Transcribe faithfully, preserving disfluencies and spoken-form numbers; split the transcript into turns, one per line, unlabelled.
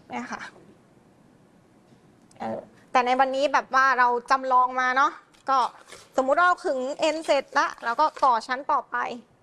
เนี่ยค่ะเออแต่ในวันนี้แบบว่าเราจำลองมาเนาะก็สมมุติเราขึงเอ็นเสร็จแล้วเราก็ต่อชั้นต่อไป